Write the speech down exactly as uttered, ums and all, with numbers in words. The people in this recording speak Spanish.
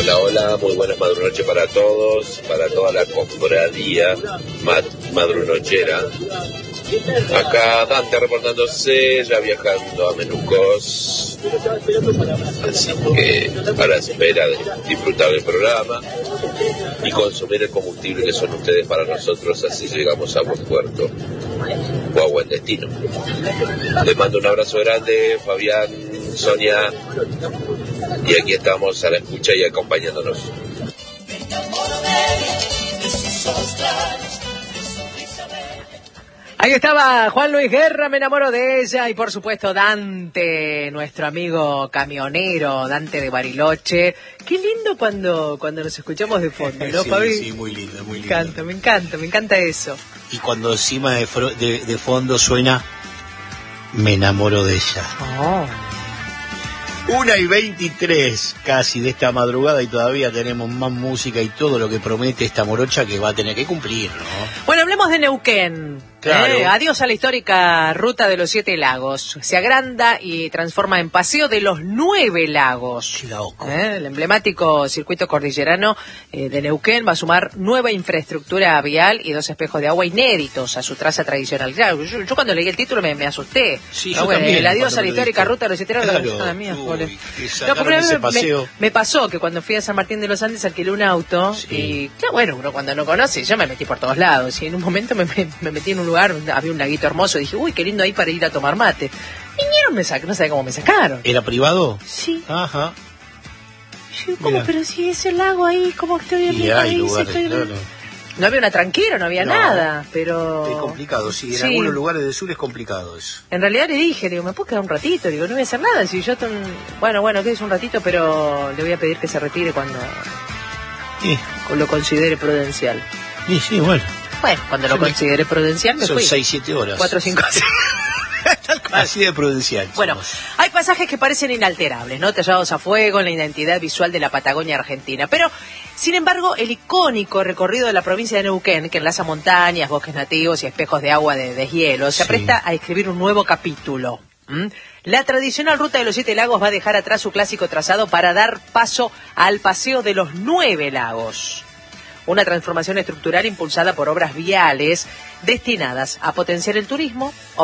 Hola, hola, muy buenas madrunoches para todos, para toda la cofradía mad madrunochera. Acá Dante reportándose, ya viajando a Menucos, así que a la espera de disfrutar del programa y consumir el combustible que son ustedes para nosotros, así llegamos a buen puerto o a buen destino. Les mando un abrazo grande, Fabián, Sonia, y aquí estamos a la escucha y acompañándonos. Ahí estaba Juan Luis Guerra, me enamoro de ella, y por supuesto Dante, nuestro amigo camionero, Dante de Bariloche. Qué lindo cuando cuando nos escuchamos de fondo, ¿no, sí, Fabi? Sí, muy lindo, muy lindo. Me encanta, me encanta, me encanta eso. Y cuando encima de, de, de fondo suena Me enamoro de ella. Oh. Una y veintitrés casi de esta madrugada y todavía tenemos más música y todo lo que promete esta morocha que va a tener que cumplir, ¿no? Bueno, hablemos de Neuquén. Claro. Eh, adiós a la histórica ruta de los siete lagos. Se agranda y transforma en Paseo de los Nueve Lagos. Qué loco. Eh, el emblemático circuito cordillerano eh, de Neuquén va a sumar nueva infraestructura vial y dos espejos de agua inéditos a su traza tradicional. Claro, yo, yo cuando leí el título me, me asusté. Sí, ¿no? yo Bueno, también, el adiós cuando a la me histórica viste. ruta de los siete lagos. Claro. Ah, mía, Uy, joder. que No, sacaron porque ese me, paseo. me pasó que cuando fui a San Martín de los Andes alquilé un auto Sí. y, claro, bueno, uno cuando no conoce, yo me metí por todos lados y en un momento me, me, me metí en un lugar, había un laguito hermoso y dije, uy, qué lindo ahí para ir a tomar mate. Vinieron, me sacaron, no sé cómo me sacaron. ¿Era privado? Sí. Ajá. Yo, ¿cómo? Mira. Pero si es el lago ahí, ¿cómo estoy en Y mi hay país? lugares, Estoy- claro. No había una tranquera, no había No. nada, pero... Es complicado, sí, en Sí. algunos lugares del sur es complicado eso. En realidad le dije, digo, ¿me puedo quedar un ratito? Digo, no voy a hacer nada. Si yo, ton- bueno, bueno, quédese un ratito, pero le voy a pedir que se retire cuando Sí, lo considere prudencial. sí, sí, bueno. Bueno, cuando lo Sí, me- considere prudencial me Son fui. seis, siete horas. Cuatro, cinco, seis. Así de prudencial. Bueno, somos. hay pasajes que parecen inalterables, ¿no? Tallados a fuego en la identidad visual de la Patagonia Argentina. Pero, sin embargo, el icónico recorrido de la provincia de Neuquén, que enlaza montañas, bosques nativos y espejos de agua de deshielo, se Sí. apresta a escribir un nuevo capítulo. ¿Mm? La tradicional ruta de los siete lagos va a dejar atrás su clásico trazado para dar paso al Paseo de los Nueve Lagos. Una transformación estructural impulsada por obras viales destinadas a potenciar el turismo,